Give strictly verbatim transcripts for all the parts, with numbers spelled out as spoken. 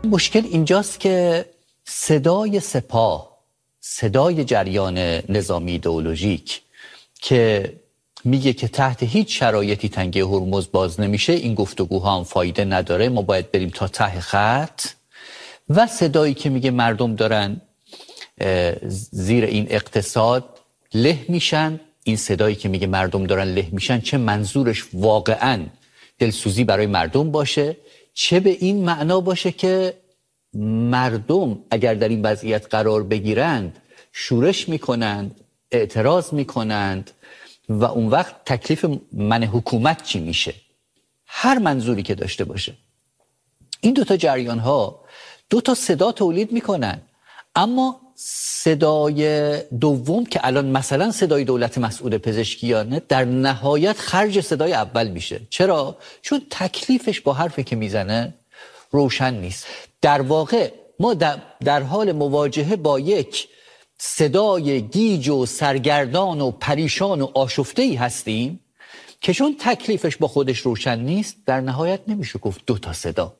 مشکل اینجاست که صدای سپاه، صدای جریان نظامی ایدئولوژیک که میگه که تحت هیچ شرایطی تنگه هرمز باز نمیشه، این گفتگوها هم فایده نداره، ما باید بریم تا ته خط، و صدایی که میگه مردم دارن زیر این اقتصاد له میشن، این صدایی که میگه مردم دارن له میشن چه منظورش واقعاً دلسوزی برای مردم باشه، چه به این معنا باشه که مردم اگر در این وضعیت قرار بگیرند شورش میکنند، اعتراض میکنند و اون وقت تکلیف من حکومت چی میشه. هر منظوری که داشته باشه این دوتا جریان ها دوتا صدا تولید میکنن، اما صدای دوم که الان مثلا صدای دولت مسئول پزشکیانه در نهایت خرج صدای اول میشه. چرا؟ چون تکلیفش با حرفی که میزنه روشن نیست. در واقع ما در حال مواجهه با یک صدای گیج و سرگردان و پریشان و آشفته‌ای هستیم که چون تکلیفش با خودش روشن نیست در نهایت نمیشه گفت دو تا صدا.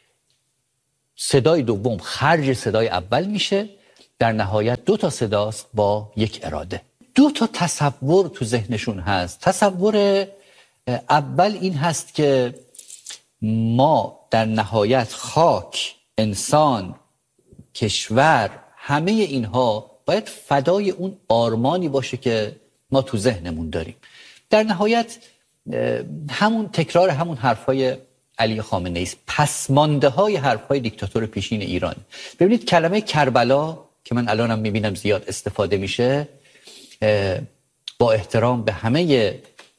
صدای دوم خرج صدای اول میشه، در نهایت دو تا صداست با یک اراده. دو تا تصور تو ذهنشون هست. تصور اول این هست که ما در نهایت خاک، انسان، کشور، همه اینها باید فدای اون آرمانی باشه که ما تو ذهنمون داریم. در نهایت همون تکرار همون حرفای علی خامنه‌ای است، پسمانده های حرفای دیکتاتور پیشین ایران. ببینید کلمه کربلا که من الانم میبینم زیاد استفاده میشه، با احترام به همه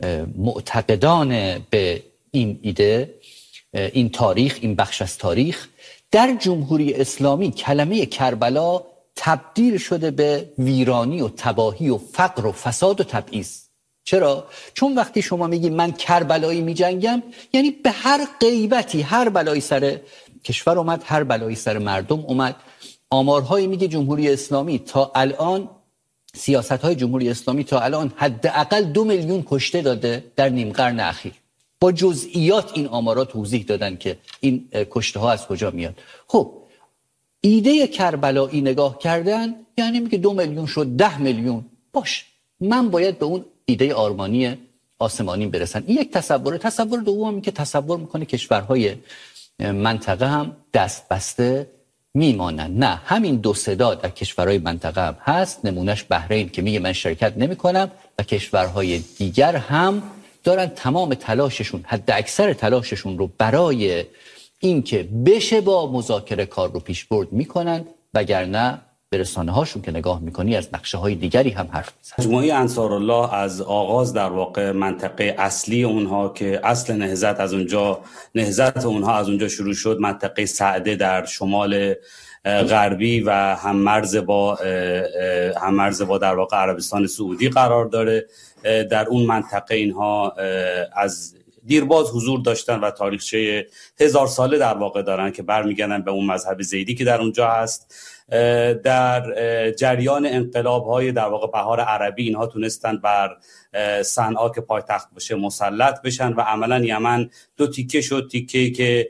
معتقدان به این ایده، این تاریخ، این بخش از تاریخ، در جمهوری اسلامی کلمه کربلا تبدیل شده به ویرانی و تباهی و فقر و فساد و تبعیض. چرا؟ چون وقتی شما میگی من کربلایی میجنگم، یعنی به هر غیبتی، هر بلایی سر کشور اومد، هر بلایی سر مردم اومد. آمارهایی میگه جمهوری اسلامی تا الان، سیاست‌های جمهوری اسلامی تا الان حداقل دو میلیون کشته داده در نیم قرن اخیر. با جزئیات این آمارات توضیح دادن که این کشته ها از کجا میاد. خب ایده کربلایی نگاه کردن یعنی میگه دو میلیون شد، ده میلیون، باش من باید به اون ایده آرمانی آسمانی برسن. این یک تصوره. تصور دومی که تصور میکنه کشورهای منطقه هم دست بسته میمانن. نه، همین دو صدا در کشورهای منطقه هم هست. نمونهش بحرین که میگه من شرکت نمیکنم و کشورهای دیگر هم دارن تمام تلاششون، حد اکثر تلاششون رو برای اینکه بشه با مذاکره کار رو پیش برد میکنن، وگرنه به رسانه هاشون که نگاه میکنی از نقشه های دیگری هم حرف میزنن. مجموعه انصارالله از آغاز در واقع منطقه اصلی اونها که اصل نهضت از اونجا نهضت اونها از اونجا شروع شد، منطقه سعده در شمال غربی و هم مرز با هم مرز با در واقع عربستان سعودی قرار داره. در اون منطقه اینها از دیرباز حضور داشتن و تاریخچه هزار ساله در واقع دارن که برمیگردن به اون مذهب زیدی که در اونجا هست. در جریان انقلاب‌های در واقع بهار عربی اینها تونستن بر صنعا که پایتخت باشه مسلط بشن و عملاً یمن دو تیکه شد، تیکه‌ای که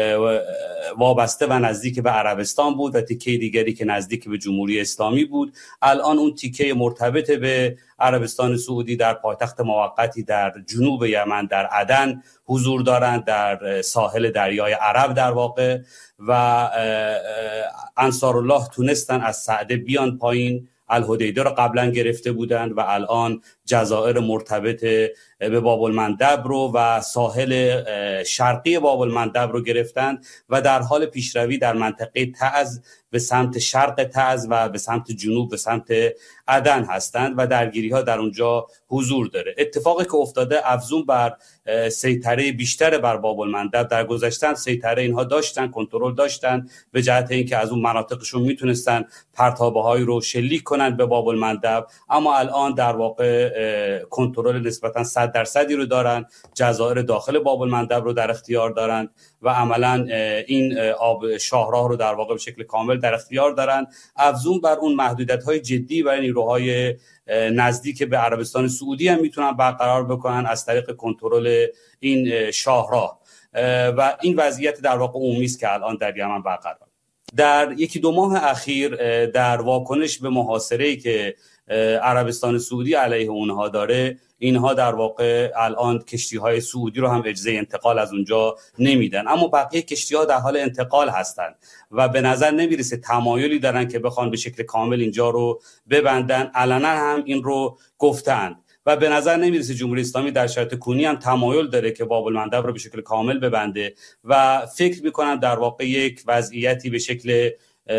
وابسته و نزدیک به عربستان بود و تیکه دیگری که نزدیک به جمهوری اسلامی بود. الان اون تیکه مرتبط به عربستان سعودی در پایتخت موقتی در جنوب یمن در عدن حضور دارند، در ساحل دریای عرب در واقع، و انصارالله تونستن از سعده بیان پایین. الحدیده رو قبلا گرفته بودند و الان جزایر مرتبط به باب المندب رو و ساحل شرقی باب المندب رو گرفتند و در حال پیشروی در منطقه تعز به سمت شرق تعز و به سمت جنوب به سمت عدن هستند و درگیری ها در اونجا حضور داره. اتفاقی که افتاده افزون بر سیطره بیشتر بر باب المندب. در گذشته سیطره اینها داشتن، کنترل داشتن به جهت اینکه از اون مناطقشون میتونستن پرتابه هایی رو شلیک کنن به باب المندب، اما الان در واقع کنترل نسبتا صد درصدی رو دارن، جزایر داخل باب المندب رو در اختیار دارن و عملا این آب شاهراه رو در واقع به شکل کامل در اختیار دارن. افزون بر اون محدودیت‌های جدی برای نیروهای نزدیک به عربستان سعودی هم میتونن برقرار بکنن از طریق کنترل این شاهراه و این وضعیت در واقع عمومی است که الان در یمن برقرار. در یکی دو ماه اخیر در واکنش به محاصره‌ای که عربستان سعودی علیه اونها داره، اینها در واقع الان کشتی‌های سعودی رو هم اجازه انتقال از اونجا نمیدن، اما بقیه کشتی‌ها در حال انتقال هستند و به نظر نمیرسه تمایلی دارن که بخوان به شکل کامل اینجا رو ببندن. علنا هم این رو گفتند و به نظر نمیرسه جمهوری اسلامی در شرایط کنونی هم تمایل داره که باب المندب رو به شکل کامل ببنده و فکر میکنن در واقع یک وضعیتی به شکل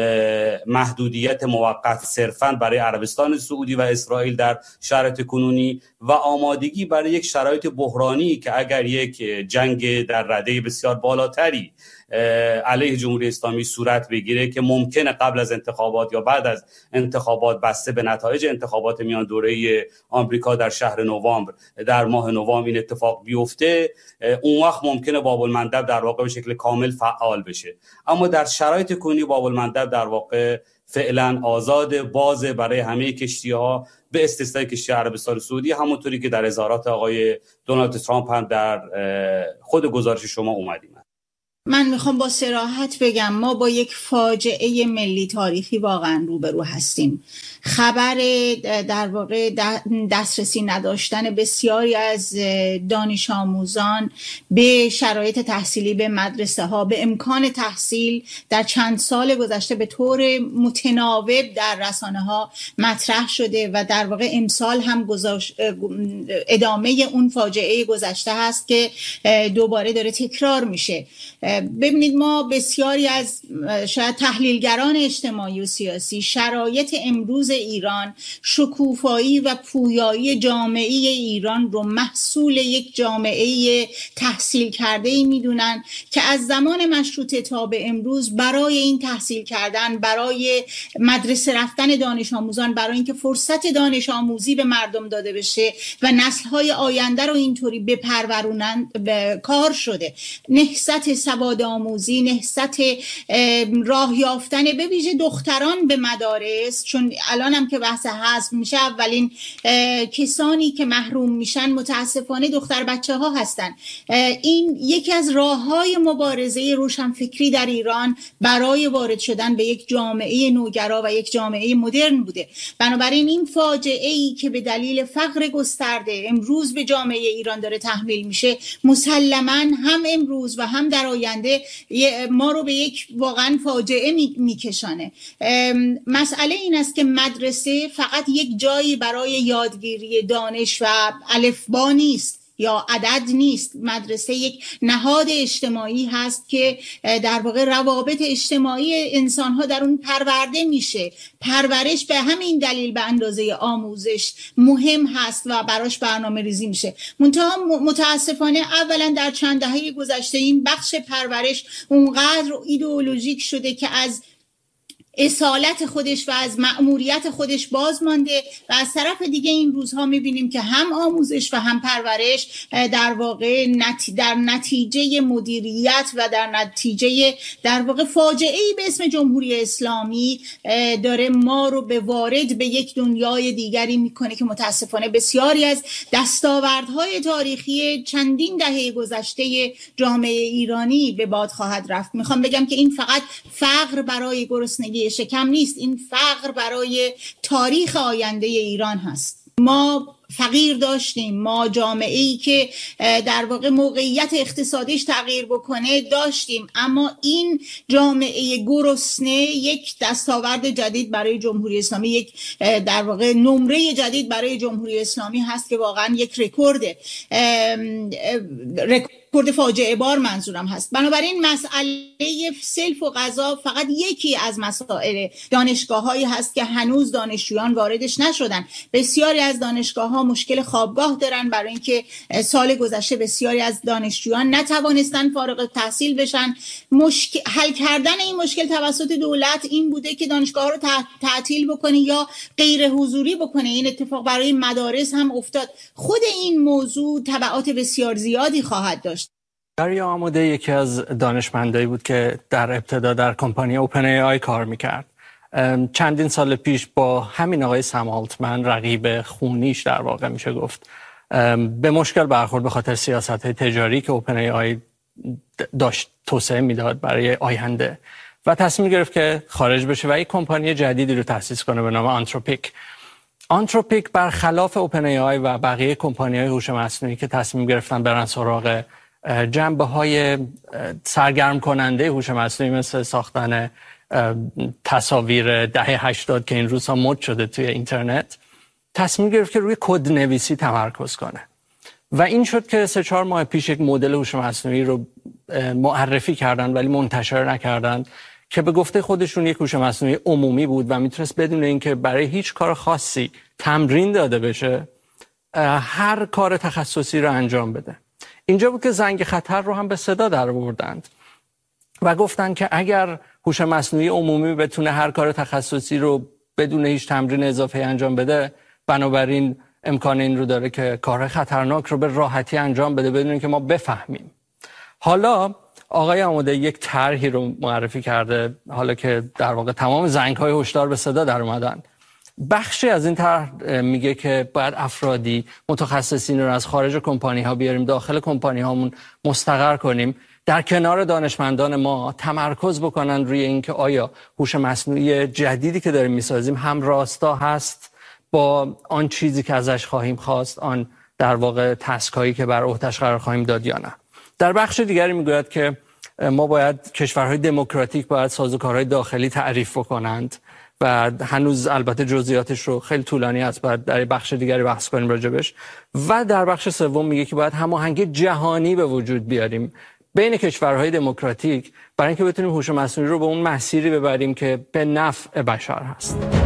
محدودیت موقت صرفاً برای عربستان سعودی و اسرائیل در شرایط کنونی و آمادگی برای یک شرایط بحرانی که اگر یک جنگ در رده بسیار بالاتری علیه جمهوری اسلامی صورت بگیره که ممکنه قبل از انتخابات یا بعد از انتخابات بسته به نتایج انتخابات میان دوره آمریکا در شهر نوامبر در ماه نوامبر این اتفاق بیفته، اون وقت ممکنه باب المندب در واقع به شکل کامل فعال بشه. اما در شرایط کنونی باب المندب در واقع فعلا آزاد، باز برای همه کشتی‌ها به استثنای کشتی عربستان سعودی، همونطوری که در اظهارات آقای دونالد ترامپ هم در خود گزارش شما اومدیم. من میخوام با صراحت بگم ما با یک فاجعه ملی تاریخی واقعا روبرو هستیم. خبر در واقع دسترسی نداشتن بسیاری از دانش آموزان به شرایط تحصیلی، به مدرسه ها، به امکان تحصیل در چند سال گذشته به طور متناوب در رسانه ها مطرح شده و در واقع امسال هم ادامه اون فاجعه گذشته هست که دوباره داره تکرار میشه. ببینید ما بسیاری از شاید تحلیلگران اجتماعی و سیاسی شرایط امروز ایران، شکوفایی و پویایی جامعه ایران رو محصول یک جامعه تحصیل کرده ای میدونن که از زمان مشروطه تا به امروز برای این تحصیل کردن، برای مدرسه رفتن دانش آموزان، برای اینکه فرصت دانش آموزی به مردم داده بشه و نسل‌های آینده رو اینطوری بپرورونن به کار شده. نهضت سواد آموزی، نهضت راه یافتن به ویژه دختران به مدارس، چون الان هم که بحث حذف میشه اولین کسانی که محروم میشن متاسفانه دختر بچه ها هستن. این یکی از راههای مبارزه روشنفکری در ایران برای وارد شدن به یک جامعه نوگرا و یک جامعه مدرن بوده. بنابراین این فاجعه ای که به دلیل فقر گسترده امروز به جامعه ایران داره تحمیل میشه، مسلماً هم امروز و هم در آینده ما رو به یک واقعا فاجعه میکشانه. مسئله این است که مدرسه فقط یک جایی برای یادگیری دانش و الفبا نیست یا عدد نیست. مدرسه یک نهاد اجتماعی هست که در واقع روابط اجتماعی انسان‌ها در اون پرورده میشه. پرورش به همین دلیل به اندازه آموزش مهم هست و براش برنامه ریزی میشه. منتها متاسفانه اولا در چند دهه گذشته این بخش پرورش اونقدر ایدئولوژیک شده که از اصالت خودش و از مأموریت خودش باز مانده و از طرف دیگه این روزها میبینیم که هم آموزش و هم پرورش در واقع نتی در نتیجه مدیریت و در نتیجه در واقع فاجعه‌ای به اسم جمهوری اسلامی داره ما رو به وارد به یک دنیای دیگری میکنه که متاسفانه بسیاری از دستاوردهای تاریخی چندین دهه گذشته جامعه ایرانی به باد خواهد رفت. میخوام بگم که این فقط فقر برای گرسنگی شکم نیست، این فقر برای تاریخ آینده ایران هست. ما فقیر داشتیم، ما جامعه‌ای که در واقع موقعیت اقتصادیش تغییر بکنه داشتیم، اما این جامعه گرسنه یک دستاورد جدید برای جمهوری اسلامی، یک در واقع نمره جدید برای جمهوری اسلامی هست که واقعا یک رکورد رکورد فاجعه بار منظورم هست. بنابراین مسئله سلف و غذا فقط یکی از مسائل دانشگاه‌هایی هست که هنوز دانشجویان واردش نشدن. بسیاری از دانشگاه‌ها مشکل خوابگاه دارن برای اینکه سال گذشته بسیاری از دانشجویان نتوانستن فارغ التحصیل بشن. مشکل حل کردن این مشکل توسط دولت این بوده که دانشگاه‌ها رو تعطیل بکنه یا غیر حضوری بکنه. این اتفاق برای مدارس هم افتاد. خود این موضوع تبعات بسیار زیادی خواهد داشت. دریا آموده یکی از دانشمندایی بود که در ابتدا در کمپانی اوپن ای آی کار میکرد. چندین سال پیش با همین آقای سم آلتمن رقیب خونیش در واقع میشه گفت به مشکل برخورد به خاطر سیاست تجاری که اوپن ای آی داشت توسعه میداد برای آینده و تصمیم گرفت که خارج بشه و یک کمپانی جدیدی رو تأسیس کنه به نام آنتروپیک. آنتروپیک برخلاف اوپن ای آی و بقیه کمپانی‌های هوش مصنوعی که تصمیم گرفتن برن سراغ جنبه‌های سرگرم کننده هوش مصنوعی مثل ساختن تصاویر دهه هشتاد که این روزها مد شده توی اینترنت، تصمیم گرفت که روی کد نویسی تمرکز کنه و این شد که سه چهار ماه پیش یک مدل هوش مصنوعی رو معرفی کردن ولی منتشر نکردن که به گفته خودشون یک هوش مصنوعی عمومی بود و میتونست بدون اینکه برای هیچ کار خاصی تمرین داده بشه هر کار تخصصی رو انجام بده. اینجا بود که زنگ خطر رو هم به صدا در آوردند و گفتن که اگر هوش مصنوعی عمومی بتونه هر کار تخصصی رو بدون هیچ تمرین اضافه انجام بده، بنابراین امکان این رو داره که کار خطرناک رو به راحتی انجام بده بدون اینکه ما بفهمیم. حالا آقای آماده یک طرحی رو معرفی کرده، حالا که در واقع تمام زنگ‌های هشدار به صدا در اومدن. بخشی از این طرح میگه که باید افرادی متخصصین رو از خارج کمپانی‌ها بیاریم داخل کمپانی‌هامون مستقر کنیم، در کنار دانشمندان ما تمرکز بکنن روی اینکه آیا هوش مصنوعی جدیدی که داریم میسازیم هم راستا هست با آن چیزی که ازش خواهیم خواست، آن در واقع تسکایی که بر عهده‌اش قرار خواهیم داد یا نه. در بخش دیگری میگوید که ما باید کشورهای دموکراتیک باید سازوکارهای داخلی تعریف بکنند و هنوز البته جزئیاتش رو خیلی طولانی است، باید در بخش دیگری بحث کنیم راجبش. و در بخش سوم میگه که باید هماهنگی جهانی به وجود بیاریم بین کشورهای دموکراتیک برای اینکه بتونیم هوش مصنوعی رو به اون مسیری ببریم که به نفع بشر هست.